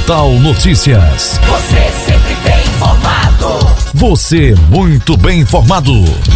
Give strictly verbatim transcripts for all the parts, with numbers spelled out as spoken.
Pontal Notícias. Você sempre bem informado. Você muito bem informado.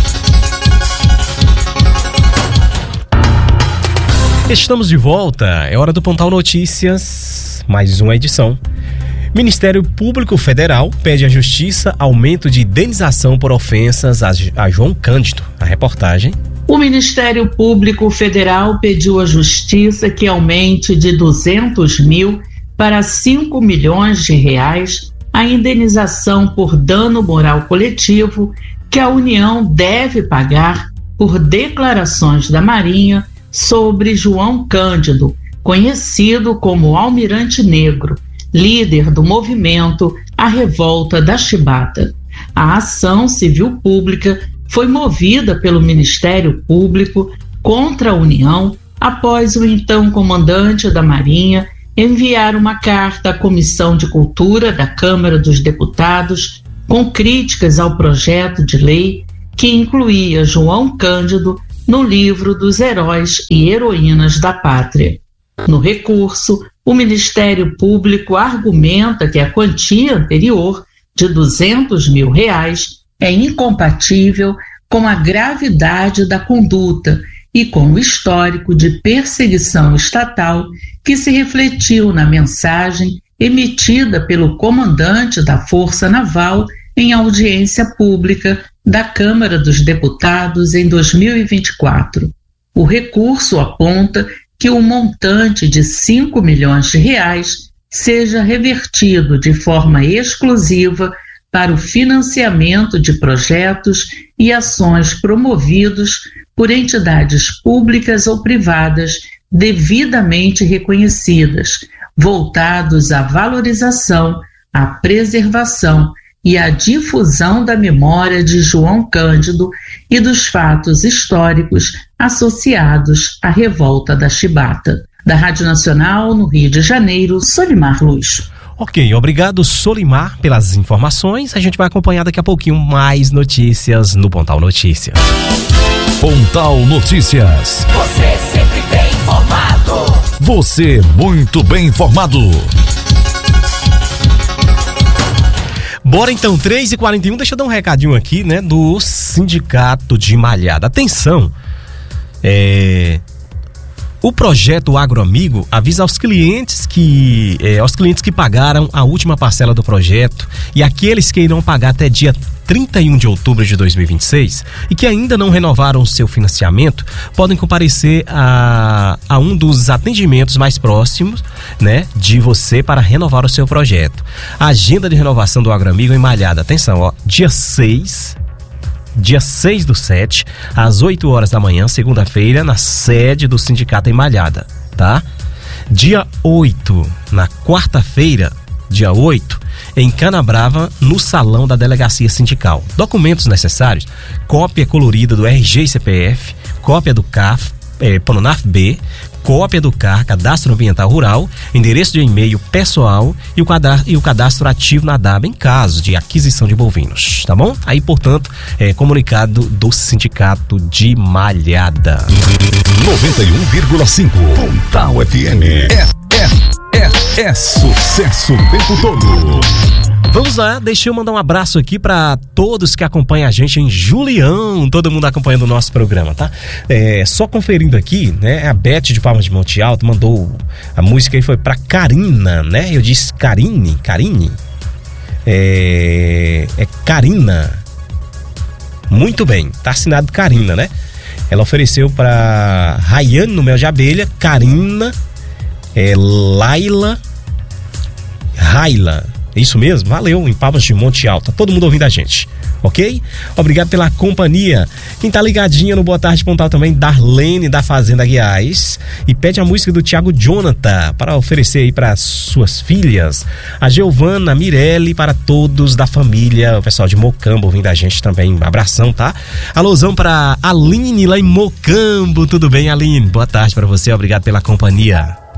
Estamos de volta, é hora do Pontal Notícias, mais uma edição. Ministério Público Federal pede à Justiça aumento de indenização por ofensas a, a João Cândido. A reportagem. O Ministério Público Federal pediu à Justiça que aumente de duzentos mil para cinco milhões de reais a indenização por dano moral coletivo que a União deve pagar por declarações da Marinha sobre João Cândido, conhecido como Almirante Negro, líder do movimento A Revolta da Chibata. A ação civil pública foi movida pelo Ministério Público contra a União após o então comandante da Marinha enviar uma carta à Comissão de Cultura da Câmara dos Deputados com críticas ao projeto de lei que incluía João Cândido no livro dos heróis e heroínas da pátria. No recurso, o Ministério Público argumenta que a quantia anterior, de duzentos mil reais, é incompatível com a gravidade da conduta e com o histórico de perseguição estatal que se refletiu na mensagem emitida pelo comandante da Força Naval em audiência pública da Câmara dos Deputados em dois mil e vinte e quatro. O recurso aponta que o montante de cinco milhões de reais seja revertido de forma exclusiva para o financiamento de projetos e ações promovidos por entidades públicas ou privadas devidamente reconhecidas, voltados à valorização, à preservação e à difusão da memória de João Cândido e dos fatos históricos associados à Revolta da Chibata. Da Rádio Nacional, no Rio de Janeiro, Solimar Luz. Ok, obrigado Solimar pelas informações. A gente vai acompanhar daqui a pouquinho mais notícias no Pontal Notícias. Pontal Notícias. Você sempre bem informado. Você muito bem informado. Bora então, três e quarenta e um, deixa eu dar um recadinho aqui, né, do Sindicato de Malhada. Atenção, é... o projeto Agroamigo avisa aos clientes que é, aos clientes que pagaram a última parcela do projeto e aqueles que irão pagar até dia trinta e um de outubro de dois mil e vinte e seis e que ainda não renovaram o seu financiamento podem comparecer a, a um dos atendimentos mais próximos, né, de você para renovar o seu projeto. A agenda de renovação do Agroamigo em Malhada, atenção, ó, dia seis Dia seis do sete, às oito horas da manhã, segunda-feira, na sede do Sindicato em Malhada, tá? Dia oito, na quarta-feira, dia oito, em Canabrava, no salão da Delegacia Sindical. Documentos necessários: cópia colorida do R G e C P F, cópia do C A F, é, Pronaf B, cópia do C A R, Cadastro Ambiental Rural, endereço de e-mail pessoal e o cadastro, e o cadastro ativo na D A B em caso de aquisição de bovinos, tá bom? Aí, portanto, é comunicado do Sindicato de Malhada. noventa e um vírgula cinco Pontal F M. É, é, é, é sucesso o tempo todo. Vamos lá, deixa eu mandar um abraço aqui para todos que acompanham a gente em Julião, todo mundo acompanhando o nosso programa, tá? É, só conferindo aqui, né, a Beth de Palmas de Monte Alto mandou a música aí, foi pra Karina, né? Eu disse Karine, Karine, é, é Karina, muito bem, tá assinado Karina, né? Ela ofereceu pra Rayane no Mel de Abelha, Karina, é, Laila, Raila. Isso mesmo, valeu, em Palmas de Monte Alto, tá todo mundo ouvindo a gente, ok? Obrigado pela companhia. Quem tá ligadinha no Boa Tarde Pontal também, Darlene da Fazenda Guiás, e pede a música do Thiago Jonathan para oferecer aí para suas filhas, a Giovana, a Mirelle, para todos da família, o pessoal de Mocambo ouvindo a gente também, um abração, tá? Alôzão para Aline lá em Mocambo, tudo bem, Aline? Boa tarde para você, obrigado pela companhia.